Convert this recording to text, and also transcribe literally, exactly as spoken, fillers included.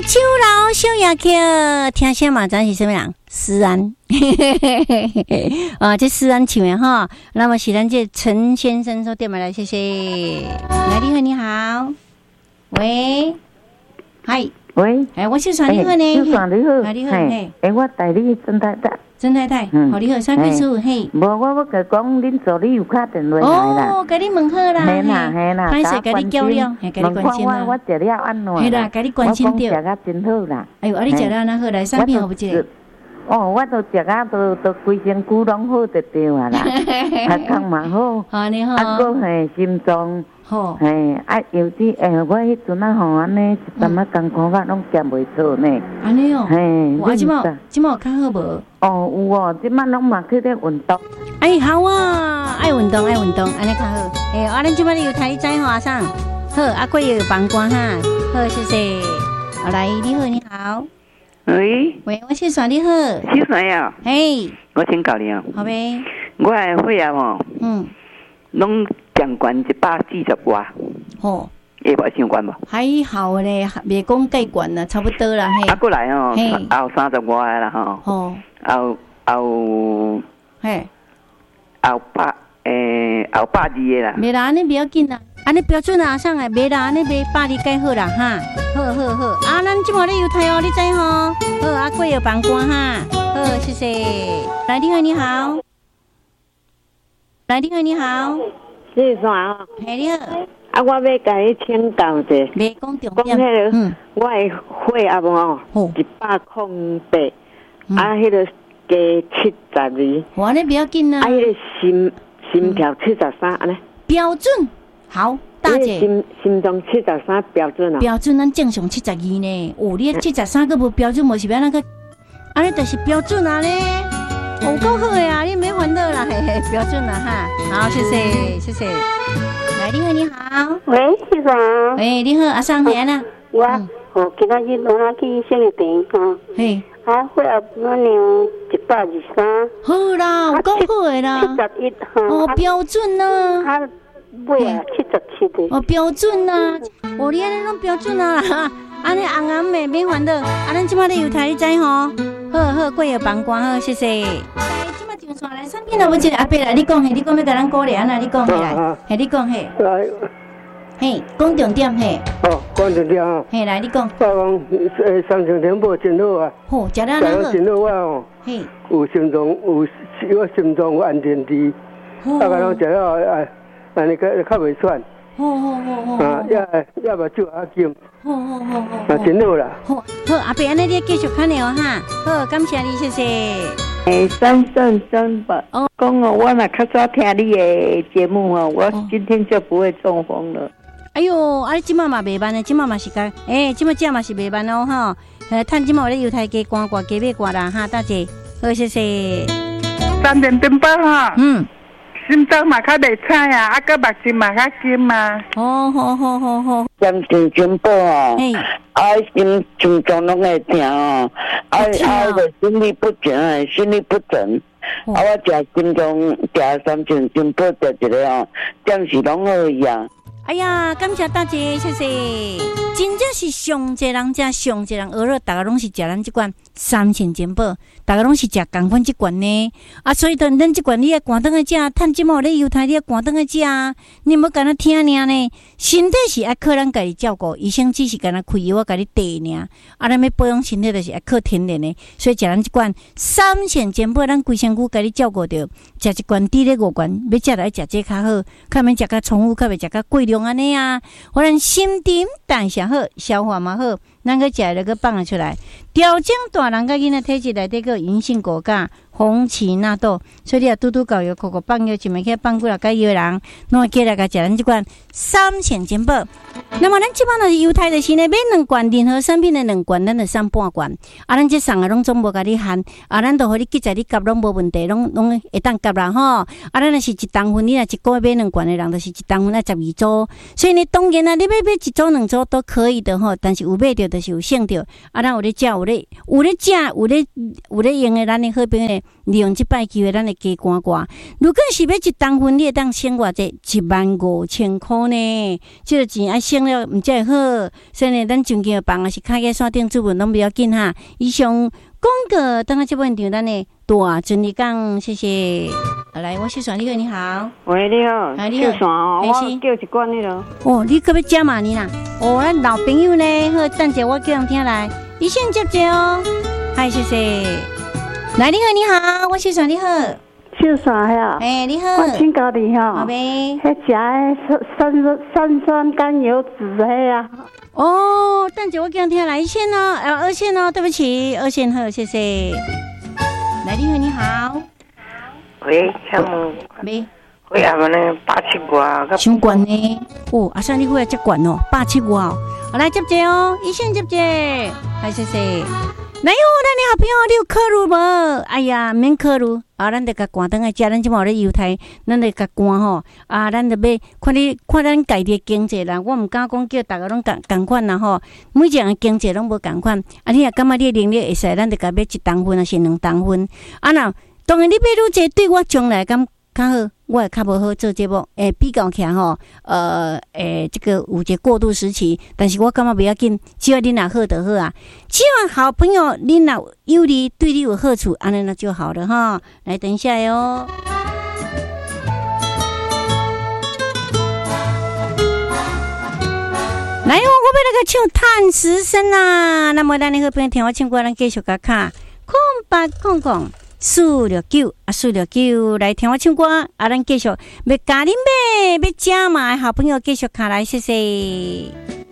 秋老小夜曲，听声嘛，咱是什么人？思安，啊，这思安唱的哈。那么是咱这陈先生说电话来，谢谢。来，你好，你好，喂，嗨， 喂， 哎，我是算你好呢， 小算你好， 你好，嘿， 哎，我代理曾太太。 曾太太，好，你好，啥秘书？嘿， 无我我甲讲，恁助理有打电话来啦。 哦，甲你问好啦， 嘿啦嘿啦， 歹势，甲你交流，嘿，甲你关心啦。 我我食了安怎？ 嘿啦，甲你关心着。 我讲食啊真好啦。 哎呦，啊你食了安好来，啥物好不记？ 哦，我都食啊，都都规身躯拢好得着啊啦，啊康嘛好， 啊你好， 啊个嘿心脏。 好， 嘿，啊，有啲诶，我迄阵啊吼，安尼一阵啊艰苦法拢食袂错呢。 安尼哦， 嘿， 我即马即马有较好无？ 哦，有哦，即马拢嘛去咧运动。 哎，好啊，爱运动爱运动，安尼较好。哎，啊，咱即马咧有台仔吼阿桑，好，啊，贵有帮官哈，好，谢谢。好来，你好，你好。 喂， 喂，我是算你好。 是谁呀？ 嘿， 我请教你啊。 好呗。 我的血压吼， 嗯， 拢降悬一百四十外， 吼， 会无伤悬无？ 还好咧，袂讲介悬啦，差不多啦嘿。 啊，过来哦，后三十外啦吼， 吼， 后后， 嘿， 后百诶后百二个啦。 袂啦，安尼不要紧啦，安尼标准啊，上来袂啦，安尼袂百二介好啦哈，好好好，啊，咱即马咧有台哦，你知吼？好，啊，贵有帮官哈，好，谢谢。来，你好，你好。来，你好，你好。 是啥哦？ 嘿，你好。 啊，我要甲你请教者。 袂讲重点。讲迄个，嗯，我的血压哦，一百空八，啊，迄个加七十二。 我那不要紧啊。 啊，迄个心心跳七十三，安尼。 标准。好，大姐。 心心脏七十三标准啊。 标准，咱正常七十二呢。哦，你七十三个无标准，无是要那个，安尼就是标准啊咧。有够好的啊！你没烦恼啦，嘿嘿，标准啦哈。好，谢谢，谢谢。来，你好，你好。 喂，是啥？ 喂，你好，阿桑嘿啦。 我哦，今仔日我那去生日病哈。嘿。啊，血压那样一百二三。 好啦，有够好的啦。 七十一哈。 哦，标准啦。 啊，尾啊，七十七的。 哦，标准啦。哦，你安尼拢标准啊啦。安尼红红的免烦恼。啊，咱即马咧有台你知吼。好好，贵有帮官好，谢谢。来，即马上线来，产品啊，我一个阿伯来，你讲嘿，你讲要甲咱鼓励安那，你讲嘿来，嘿，你讲嘿。 来， 嘿，讲重点嘿。 哦，讲重点哦。 嘿，来，你讲。 我讲诶，三重天宝真好啊。 好，食了安好。 真好我哦。嘿。有心脏，有我心脏有安全滴。啊，甲拢食了哎，安尼较较袂喘。 好好好好。 啊，也也目睭也金。 好好好好。 啊，真好啦。 好，好，阿伯安尼你继续看了哈。好，感谢你，谢谢。 诶，三圣三宝。哦，讲哦，我若较早听你的节目哦，我今天就不会中风了。 哎呦，啊，你即马嘛袂慢呢，即马嘛是甲，诶，即马这嘛是袂慢哦，哈。呃，趁即马咧油台加关挂加买挂啦哈，大姐，好，谢谢。 三点灯泡哈。嗯。心脏嘛较袂差啊，啊个目睛嘛较金嘛。 好好好好好。 三点钟报哦，啊心心脏拢会疼哦，啊啊个心律不整，心律不整，啊我食心脏食三点钟报食一个哦，暂时拢好呀。 哎呀，感谢大姐，谢谢。真正是上济人食，上济人学了，大家拢是食咱这款三千金宝，大家拢是食共款这款呢。啊，所以等咱这款你要赶登来食，趁即毛咧油台你要赶登来食，你莫干那听尔呢。身体是爱靠咱家己照顾，医生只是干那开药，我家己滴尔。啊，咱要保养身体就是爱靠天然的，所以食咱这款三千金宝，咱规身躯家己照顾着，食一罐滴咧五罐，要食来食这较好，较免食较重复，较袂食较贵重安尼啊。互咱心情代谢好，消化嘛好，咱个食了个放出来，调整大人甲囡仔体质内底个银杏果荚、红荠纳豆，所以你啊拄拄搞药，口口放药，就咪去放过来甲药人，拢会过来甲食咱即款三千金宝。那么咱即摆若是犹太的是呢，买两罐任何产品的两罐，咱就送半罐。啊，咱这送的拢总无甲你限，啊，咱都互你记在你夹拢无问题，拢拢会当夹啦吼。啊，咱若是一当份，你若一个月买两罐的人，就是一当份爱十二组。所以呢，当然啊，你要买一组两组都可以的吼，但是有买着就是有省着。啊，咱有咧食，有咧有咧食，有咧有咧用的，咱的好朋友呢， 利用即摆机会，咱会加赶赶。如果是要一当分，你会当省偌济一万五千块呢？即个钱爱省了，毋才会好。所以呢，咱上期房也是开个山顶主文拢不要紧哈。以上广告，等下这问题咱呢大尊你讲，谢谢。来，我是算你好，你好。 喂，你好。 哎，你好。 算哦，我叫一罐迄落。 哦，你可要加嘛你啦？哦，咱老朋友呢，好，等下我叫人听来，一线接接哦。嗨，谢谢。来，你好，你好，我是算你好。 秀爽呀！ 哎，你好。 我请教你哈。 好呗。 迄食三酸三酸甘油酯迄啊。 哦，等下我叫人听来一线哦，呃，二线哦，对不起，二线好，谢谢。来，你好，你好。 喂，请问， 喂， 血压呢？八七外， 伤悬呢。哦，阿生你血压这悬哦，八七外。好，来接接哦，一线接接，来谢谢。来哟，咱的好朋友，你有考虑无？哎呀，免考虑啊，咱得甲赶灯来食，咱即马咧犹太，咱得甲赶吼啊，咱得要看你看咱家己的经济啦。我毋敢讲叫大家拢共共款啦吼，每一样的经济拢无共款。啊，你若感觉你的能力会使，咱得甲要一当分还是两当分？啊，那当然你买愈济，对我将来敢较好，我会较无好做节目。诶，比较起来吼，呃，诶，这个有一个过渡时期，但是我感觉不要紧，只要你若好就好啊。只要好朋友你若有利，对你有好处，安尼那就好了哈。来，等一下哟。来哟，我要来个唱探时声啊！那么咱的好朋友听我唱歌，咱继续甲卡空八空空。四六九啊，四六九来听我唱歌啊！咱继续要加恁买，要加嘛，好朋友继续卡来，谢谢。